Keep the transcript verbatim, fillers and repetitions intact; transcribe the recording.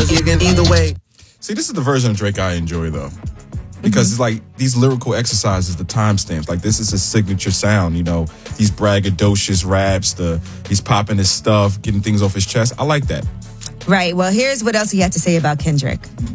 cause you can either way. See, this is the version of Drake I enjoy, though. Because mm-hmm. it's like these lyrical exercises, the timestamps. Like, this is his signature sound, you know, these braggadocious raps, the he's popping his stuff, getting things off his chest. I like that. Right. Well, here's what else he had to say about Kendrick.